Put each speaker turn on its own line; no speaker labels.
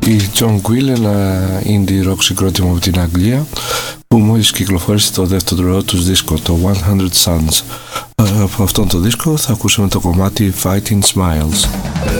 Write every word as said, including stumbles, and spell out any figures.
Η John Quill, ένα indie rock συγκρότημα από την Αγγλία που μόλις κυκλοφόρησε το δεύτερο τους δίσκο, το εκατό Suns. Από αυτόν το δίσκο θα ακούσουμε το κομμάτι Fighting Smiles.